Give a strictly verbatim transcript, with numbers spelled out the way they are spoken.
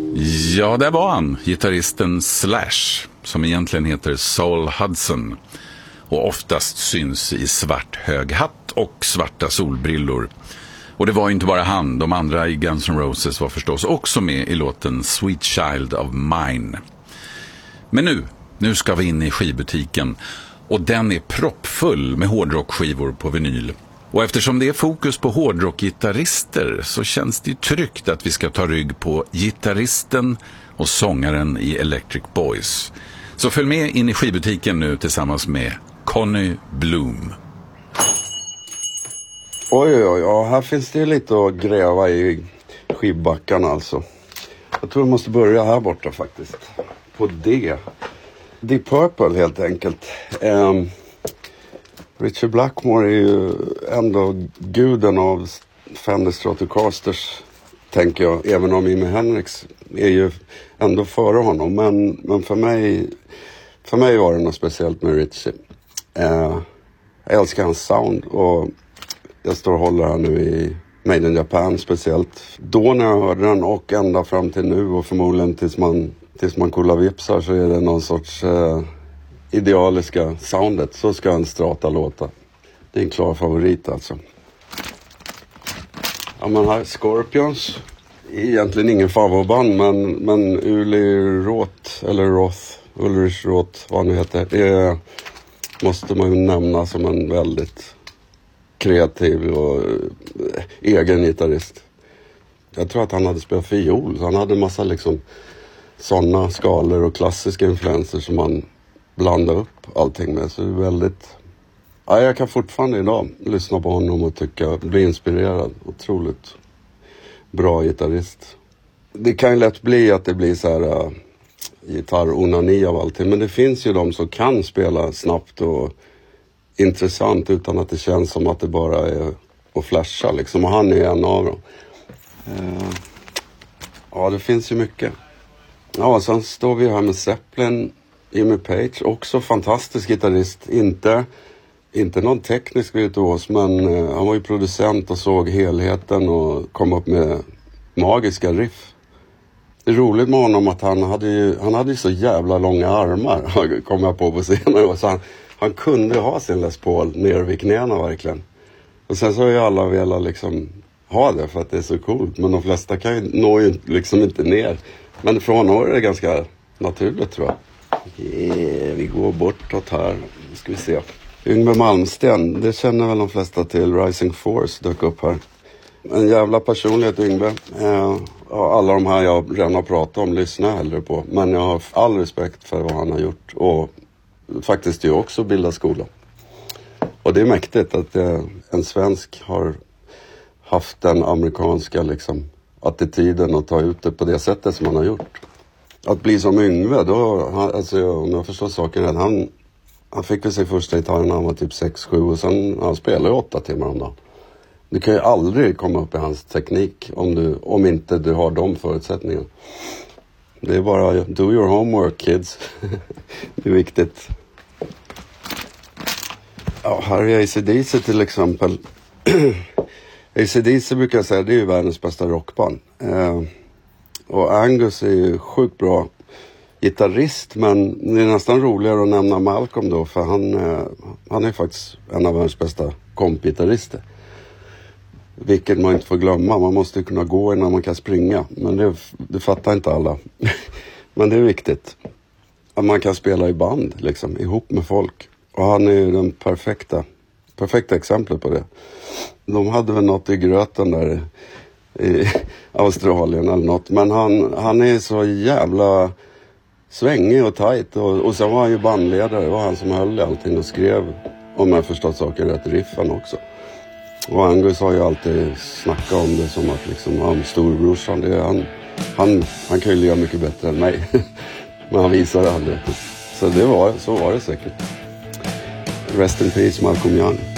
Ja, där var han, gitarristen Slash, som egentligen heter Saul Hudson och oftast syns i svart hög hatt och svarta solbrillor. Och det var inte bara han, de andra i Guns N' Roses var förstås också med i låten Sweet Child of Mine. Men nu, nu ska vi in i skivbutiken och den är proppfull med hårdrockskivor på vinyl. Och eftersom det är fokus på hårdrockgitarrister så känns det ju tryggt att vi ska ta rygg på gitarristen och sångaren i Electric Boys. Så följ med in i skivbutiken nu tillsammans med Conny Bloom. Oj, oj, oj, ja, här finns det lite att gräva i skivbackarna alltså. Jag tror jag måste börja här borta faktiskt. På det. Deep Purple helt enkelt. Um, Richard Blackmore är ju ändå guden av Fender Stratocasters, tänker jag. Även om Jimi Hendrix är ju ändå före honom. Men, men för mig för mig var det något speciellt med Richie. Uh, jag älskar hans sound och jag står och håller här nu i Made in Japan speciellt. Då när jag hörde den och ända fram till nu och förmodligen tills man, tills man kollar vipsar så är det någon sorts uh, idealiska soundet. Så ska en strata låta. Det är en klar favorit alltså. Ja, man har Scorpions. Egentligen ingen favoritband men, men Uli Roth eller Roth, Ulrich Roth, vad han heter. Det måste man ju nämna som en väldigt kreativ och egen gitarrist. Jag tror att han hade spelat fiol. Så han hade en massa liksom sådana skalor och klassiska influenser som man blandade upp allting med. Så det är väldigt... Ja, jag kan fortfarande idag lyssna på honom och tycka, bli inspirerad. Otroligt bra gitarrist. Det kan ju lätt bli att det blir så här uh, gitarr-onani av allting. Men det finns ju de som kan spela snabbt och intressant utan att det känns som att det bara är att flasha liksom. Och han är en av dem. Uh, ja, det finns ju mycket. Ja, sen står vi här med Zeppelin, Jimmy Page. Också fantastisk gitarrist. Inte, inte någon teknisk virtuos, men uh, han var ju producent och såg helheten och kom upp med magiska riff. Det är roligt med honom att han hade ju, han hade ju så jävla långa armar, kom jag på på senare. Så han, han kunde ha sin Les Paul ner vid knäna verkligen. Och sen så har ju alla velat liksom ha det för att det är så coolt. Men de flesta kan ju, når ju liksom inte ner. Men från honom är det ganska naturligt tror jag. Yeah, vi går bortåt här. Nu ska vi se. Yngve Malmsten, det känner väl de flesta till. Rising Force dök upp här. En jävla personlighet Yngve. Eh, alla de här jag redan har pratat om lyssnar jag hellre på. Men jag har all respekt för vad han har gjort. Och faktiskt ju också bilda skola. Och det är mäktigt att eh, en svensk har haft den amerikanska liksom, attityden och ta ut det på det sättet som han har gjort. Att bli som Yngve, då, alltså, om jag förstår saken rätt, han, han fick väl sig första gitarren när han var typ sex sju och sen han spelade åtta timmar om dagen. Du kan ju aldrig komma upp i hans teknik om, du, om inte du har de förutsättningarna. Det är bara do your homework kids. Det är viktigt. Ja, här är A C D C till exempel. A C D C brukar jag säga, det är ju världens bästa rockband. Eh, och Angus är ju sjukt bra gitarrist, men det är nästan roligare att nämna Malcolm då, för han, eh, han är faktiskt en av världens bästa kompgitarrister. Vilket man inte får glömma, man måste kunna gå innan man kan springa, men det, det fattar inte alla. Men det är viktigt att man kan spela i band liksom, ihop med folk. Och han är ju den perfekta, perfekta exemplet på det. De hade väl något i gröten där i Australien eller något. Men han, han är så jävla svängig och tajt. Och, och sen var han ju bandledare. Det var han som höll allting och skrev, om jag förstått saker rätt, riffen också. Och Angus har ju alltid snackat om det som att liksom, han storbrorsan, det är han, han, han kan ju leva mycket bättre än mig. Men han visar det aldrig. Så det var, så var det säkert. Rest in peace, Malcolm Young.